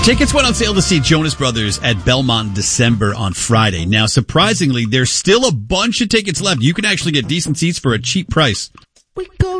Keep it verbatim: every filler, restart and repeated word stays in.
Tickets went on sale to see Jonas Brothers at Belmont in December on Friday. Now, surprisingly, there's still a bunch of tickets left. You can actually get decent seats for a cheap price. We go